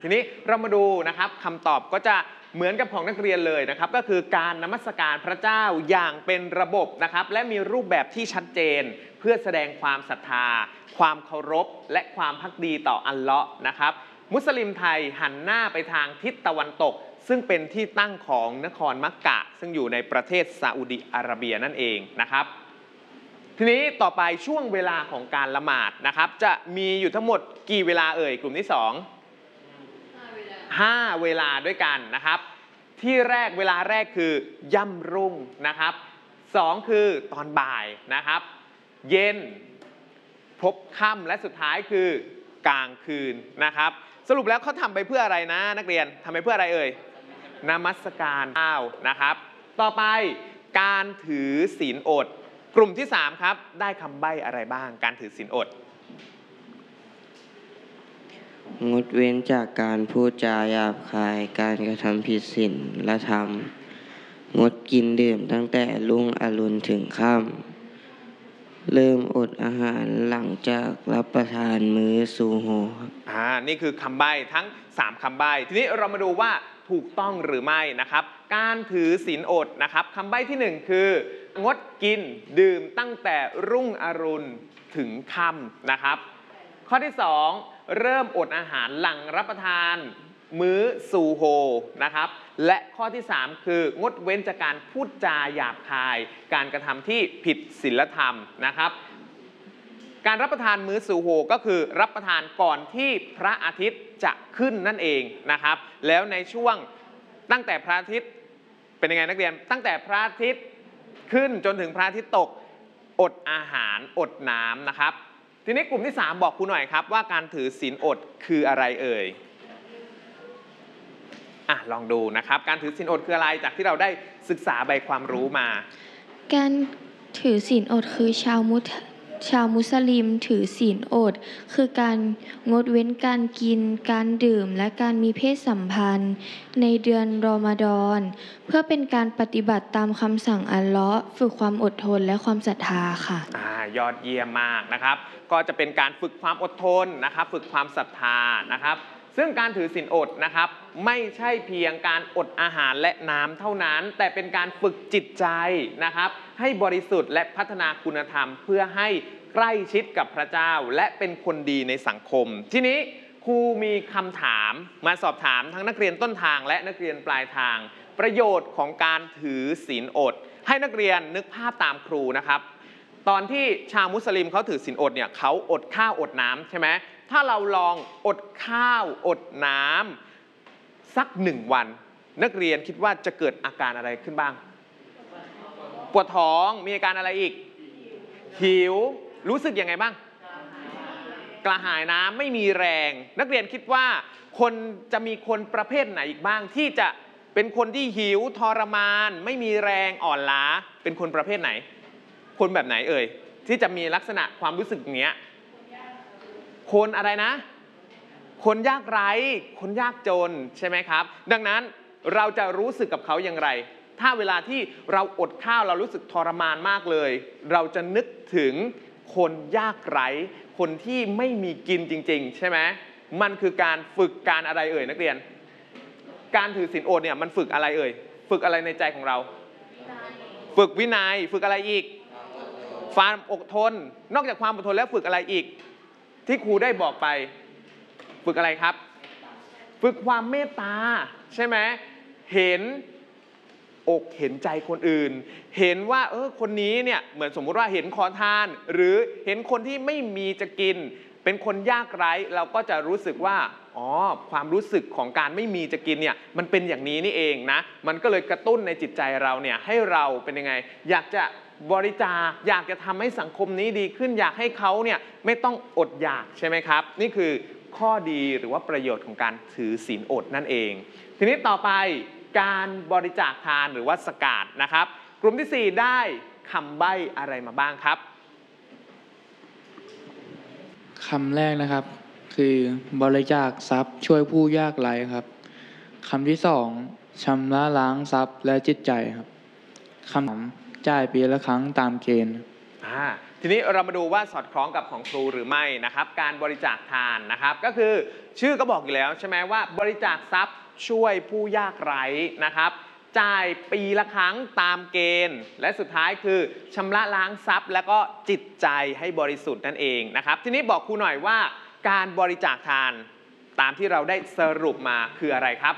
ทีนี้เรามาดูนะครับคำตอบก็จะเหมือนกับของนักเรียนเลยนะครับก็คือการนมัสการพระเจ้าอย่างเป็นระบบนะครับและมีรูปแบบที่ชัดเจนเพื่อแสดงความศรัทธาความเคารพและความภักดีต่ออัลเลาะห์นะครับมุสลิมไทยหันหน้าไปทางทิศตะวันตกซึ่งเป็นที่ตั้งของนครมักกะซึ่งอยู่ในประเทศซาอุดิอาระเบียนั่นเองนะครับทีนี้ต่อไปช่วงเวลาของการละหมาดนะครับจะมีอยู่ทั้งหมดกี่เวลาเอ่ยกลุ่มที่2 5 เวลาด้วยกันนะครับที่แรกเวลาแรกคือย่ำรุ่งนะครับ2คือตอนบ่ายนะครับเย็นพบค่ำและสุดท้ายคือกลางคืนนะครับสรุปแล้วเขาทำไปเพื่ออะไรนะนักเรียนทำไปเพื่ออะไรเอ่ยนมัสการพระเจ้านะครับต่อไปการถือศีลอดกลุ่มที่3ครับได้คำใบ้อะไรบ้างการถือศีลอดงดเว้นจากการพูดจาหยาบคายการกระทำผิดศีลธรรมงดกินดื่มตั้งแต่รุ่งอรุณถึงค่ำเริ่มอดอาหารหลังจากรับประทานมื้อซูโฮครับนี่คือคำใบ้ทั้ง3คำใบ้ทีนี้เรามาดูว่าถูกต้องหรือไม่นะครับการถือศีลอดนะครับคำใบ้ที่1คืองดกินดื่มตั้งแต่รุ่งอรุณถึงค่ำนะครับข้อที่2เริ่มอดอาหารหลังรับประทานมื้อซูโฮนะครับและข้อที่3คืองดเว้นจากการพูดจาหยาบคายการกระทำที่ผิดศีลธรรมนะครับการรับประทานมื้อซูโฮก็คือรับประทานก่อนที่พระอาทิตย์จะขึ้นนั่นเองนะครับแล้วในช่วงตั้งแต่พระอาทิตย์เป็นยังไงนักเรียนตั้งแต่พระอาทิตย์ขึ้นจนถึงพระอาทิตย์ตกอดอาหารอดน้ำนะครับทีนี้กลุ่มที่3บอกครูหน่อยครับว่าการถือศีลอดคืออะไรเอ่ยลองดูนะครับการถือศีลอดคืออะไรจากที่เราได้ศึกษาใบความรู้มาการถือศีลอดคือชาวมุสลิมถือศีลอดคือการงดเว้นการกินการดื่มและการมีเพศสัมพันธ์ในเดือนรอมฎอนเพื่อเป็นการปฏิบัติตามคำสั่งอัลเลาะห์ฝึกความอดทนและความศรัทธาค่ะยอดเยี่ยมมากนะครับก็จะเป็นการฝึกความอดทนนะครับฝึกความศรัทธานะครับซึ่งการถือศีลอดนะครับไม่ใช่เพียงการอดอาหารและน้ำเท่านั้นแต่เป็นการฝึกจิตใจนะครับให้บริสุทธิ์และพัฒนาคุณธรรมเพื่อให้ใกล้ชิดกับพระเจ้าและเป็นคนดีในสังคมทีนี้ครูมีคำถามมาสอบถามทั้งนักเรียนต้นทางและนักเรียนปลายทางประโยชน์ของการถือศีลอดให้นักเรียนนึกภาพตามครูนะครับตอนที่ชาวมุสลิมเขาถือศีลอดเนี่ยเขาอดข้าวอดน้ำใช่ไหมถ้าเราลองอดข้าวอดน้ำสัก1 วันนักเรียนคิดว่าจะเกิดอาการอะไรขึ้นบ้างปวดท้องมีอาการอะไรอีกหิวรู้สึกยังไงบ้างกระหายน้ำไม่มีแรงนักเรียนคิดว่าจะมีคนประเภทไหนอีกบ้างที่จะเป็นคนที่หิวทรมานไม่มีแรงอ่อนล้าเป็นคนประเภทไหนคนแบบไหนเอ่ยที่จะมีลักษณะความรู้สึกอย่างเงี้ยคนอะไรนะคนยากไร้คนยากจนใช่ไหมครับดังนั้นเราจะรู้สึกกับเขาอย่างไรถ้าเวลาที่เราอดข้าวเรารู้สึกทรมานมากเลยเราจะนึกถึงคนยากไร้คนที่ไม่มีกินจริงๆใช่ไหมมันคือการฝึกการอะไรเอ่ยนักเรียนการถือศีลอดเนี่ยมันฝึกอะไรเอ่ยฝึกอะไรในใจของเราฝึกวินัยฝึกอะไรอีกความอดทนนอกจากความอดทนแล้วฝึกอะไรอีกที่ครูได้บอกไปฝึกอะไรครับฝึกความเมตตาใช่ไหมเห็นอกเห็นใจคนอื่นเห็นว่าคนนี้เนี่ยเหมือนสมมุติว่าเห็นขอทานหรือเห็นคนที่ไม่มีจะกินเป็นคนยากไร้เราก็จะรู้สึกว่าความรู้สึกของการไม่มีจะกินเนี่ยมันเป็นอย่างนี้นี่เองนะมันก็เลยกระตุ้นในจิตใจเราเนี่ยให้เราเป็นยังไงอยากจะบริจาคอยากจะทำให้สังคมนี้ดีขึ้นอยากให้เขาเนี่ยไม่ต้องอดอยากใช่ไหมครับนี่คือข้อดีหรือว่าประโยชน์ของการถือศีลอดนั่นเองทีนี้ต่อไปการบริจาคทานหรือว่าสกาดนะครับกลุ่มที่4ได้คำใบ้อะไรมาบ้างครับคำแรกนะครับคือบริจาคทรัพย์ช่วยผู้ยากไร้ครับคำที่2ชำระล้างทรัพย์และจิตใจครับคำจ่ายปีละครั้งตามเกณฑ์ทีนี้เรามาดูว่าสอดคล้องกับของครูหรือไม่นะครับการบริจาคทานนะครับก็คือชื่อก็บอกอยู่แล้วใช่ไหมว่าบริจาคทรัพย์ช่วยผู้ยากไร้นะครับจ่ายปีละครั้งตามเกณฑ์และสุดท้ายคือชำระล้างทรัพย์และก็จิตใจให้บริสุทธิ์นั่นเองนะครับทีนี้บอกครูหน่อยว่าการบริจาคทานตามที่เราได้สรุปมาคืออะไรครับ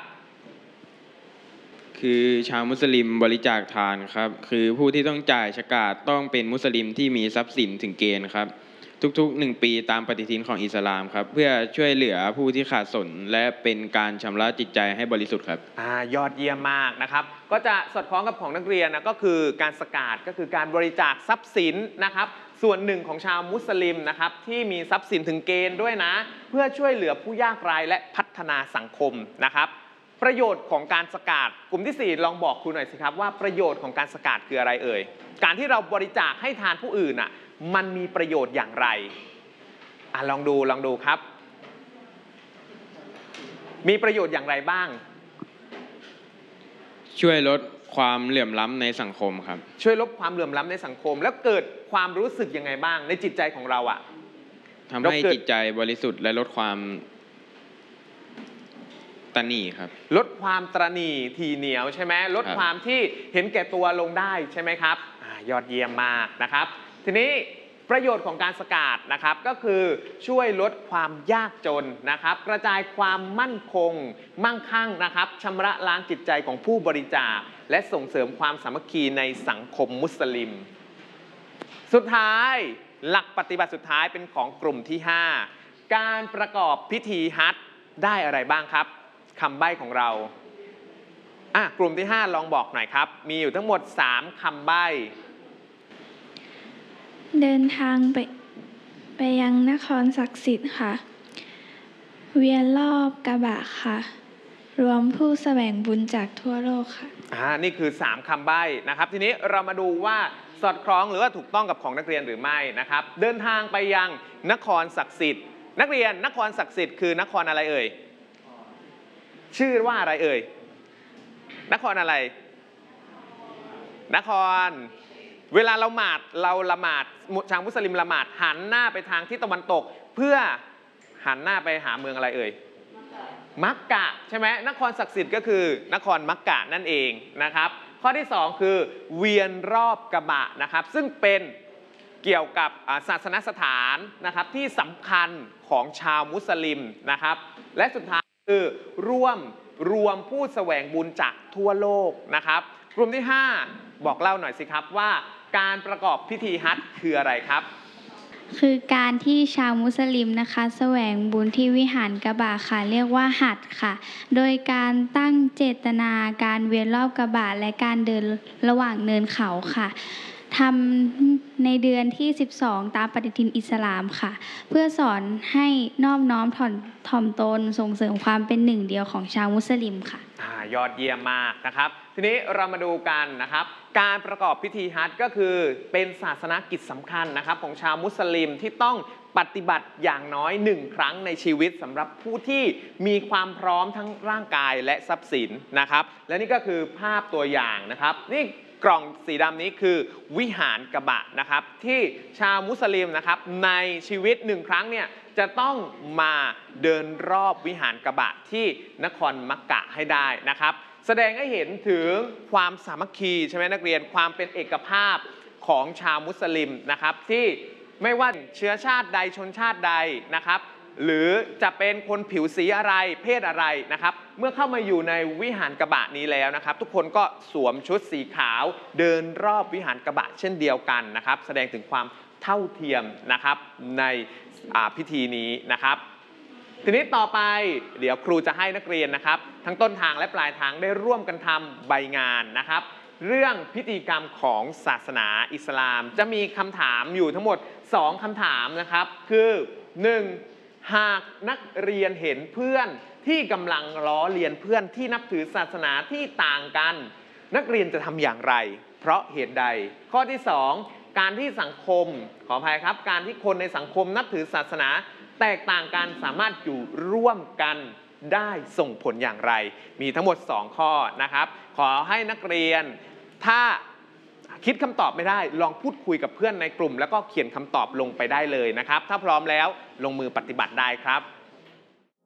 คือชาวมุสลิมบริจาคทานครับคือผู้ที่ต้องจ่ายฉกาตต้องเป็นมุสลิมที่มีทรัพย์สินถึงเกณฑ์ครับทุกๆ1 ปีตามปฏิทินของอิสลามครับเพื่อช่วยเหลือผู้ที่ขาดสนและเป็นการชำระจิตใจให้บริสุทธิ์ครับยอดเยี่ยมมากนะครับก็จะสอดคล้องกับของนักเรียนนะก็คือการสกาดก็คือการบริจาคทรัพย์สินนะครับส่วนหนึ่งของชาวมุสลิมนะครับที่มีทรัพย์สินถึงเกณฑ์ด้วยนะเพื่อช่วยเหลือผู้ยากไร้และพัฒนาสังคมนะครับประโยชน์ของการสกาดกลุ่มที่4ลองบอกครูหน่อยสิครับว่าประโยชน์ของการสกาดคืออะไรเอ่ยการที่เราบริจาคให้ทานผู้อื่นอ่ะมันมีประโยชน์อย่างไรลองดูครับมีประโยชน์อย่างไรบ้างช่วยลดความเหลื่อมล้ำในสังคมครับช่วยลดความเหลื่อมล้ำในสังคมแล้วเกิดความรู้สึกยังไงบ้างในจิตใจของเราอ่ะทำให้จิตใจบริสุทธิ์และลดความตระหนี่ครับลดความตระหนี่ทีเหนียวใช่ไหมลดความที่เห็นแก่ตัวลงได้ใช่ไหมครับยอดเยี่ยมมากนะครับทีนี้ประโยชน์ของการสกาดนะครับก็คือช่วยลดความยากจนนะครับกระจายความมั่นคงมั่งคั่งนะครับชำระล้างจิตใจของผู้บริจาคและส่งเสริมความสามัคคีในสังคมมุสลิมสุดท้ายหลักปฏิบัติสุดท้ายเป็นของกลุ่มที่5การประกอบพิธีฮัจญ์ได้อะไรบ้างครับคำใบ้ของเรากลุ่มที่5ลองบอกหน่อยครับมีอยู่ทั้งหมด3คำใบ้เดินทางไปยังนครศักดิ์สิทธิ์ค่ะเวียนรอบกะบะค่ะรวมผู้แสวงบุญจากทั่วโลกค่ะนี่คือ3คำใบ้นะครับทีนี้เรามาดูว่าสอดคล้องหรือว่าถูกต้องกับของนักเรียนหรือไม่นะครับเดินทางไปยังนครศักดิ์สิทธิ์นักเรียนนครศักดิ์สิทธิ์คือนครอะไรเอ่ยชื่อว่าอะไรเอ่ยนครอะไรนครเวลาเราละหมาดชาวมุสลิมละหมาดหันหน้าไปทางทิศตะวันตกเพื่อหันหน้าไปหาเมืองอะไรเอ่ยมักกะใช่ไหมนครศักดิ์สิทธิ์ก็คือนครมักกะนั่นเองนะครับข้อที่2คือเวียนรอบกะบะนะครับซึ่งเป็นเกี่ยวกับศาสนสถานนะครับที่สำคัญของชาวมุสลิมนะครับและสุดท้ายคือรวมผู้แสวงบุญจากทั่วโลกนะครับกลุ่มที่5บอกเล่าหน่อยสิครับว่าการประกอบพิธีฮัจญ์คืออะไรครับคือการที่ชาวมุสลิมนะคะแสวงบุญที่วิหารกะบะค่ะเรียกว่าฮัจญ์ค่ะโดยการตั้งเจตนาการเวียนรอบกะบะและการเดินระหว่างเนินเขาค่ะทำในเดือนที่12ตามปฏิทินอิสลามค่ะเพื่อสอนให้นอบน้อมถ่อมตนส่งเสริมความเป็นหนึ่งเดียวของชาวมุสลิมค่ะยอดเยี่ยมมากนะครับทีนี้เรามาดูกันนะครับการประกอบพิธีฮัจญ์ก็คือเป็นศาสนกิจสำคัญนะครับของชาวมุสลิมที่ต้องปฏิบัติอย่างน้อย1ครั้งในชีวิตสำหรับผู้ที่มีความพร้อมทั้งร่างกายและทรัพย์สินนะครับและนี่ก็คือภาพตัวอย่างนะครับนี่กล่องสีดำนี้คือวิหารกะบะนะครับที่ชาวมุสลิมนะครับในชีวิต1ครั้งเนี่ยจะต้องมาเดินรอบวิหารกะบะที่นครมักกะให้ได้นะครับแสดงให้เห็นถึงความสามัคคีใช่ไหมนักเรียนความเป็นเอกภาพของชาวมุสลิมนะครับที่ไม่ว่าเชื้อชาติใดชนชาติใดนะครับหรือจะเป็นคนผิวสีอะไรเพศอะไรนะครับเมื่อเข้ามาอยู่ในวิหารกะบะนี้แล้วนะครับทุกคนก็สวมชุดสีขาวเดินรอบวิหารกะบะเช่นเดียวกันนะครับแสดงถึงความเท่าเทียมนะครับในพิธีนี้นะครับทีนี้ต่อไปเดี๋ยวครูจะให้นักเรียนนะครับทั้งต้นทางและปลายทางได้ร่วมกันทำใบงานนะครับเรื่องพิธีกรรมของศาสนาอิสลามจะมีคำถามอยู่ทั้งหมด2คำถามนะครับคือ 1. หากนักเรียนเห็นเพื่อนที่กำลังล้อเลียนเพื่อนที่นับถือศาสนาที่ต่างกันนักเรียนจะทำอย่างไรเพราะเหตุใดข้อที่2การที่สังคมขออภัยครับการที่คนในสังคมนับถือศาสนาแตกต่างกันสามารถอยู่ร่วมกันได้ส่งผลอย่างไรมีทั้งหมด2ข้อนะครับขอให้นักเรียนถ้าคิดคำตอบไม่ได้ลองพูดคุยกับเพื่อนในกลุ่ม แล้วก็เขียนคำตอบลงไปได้เลยนะครับถ้าพร้อมแล้วลงมือปฏิบัติได้ครับ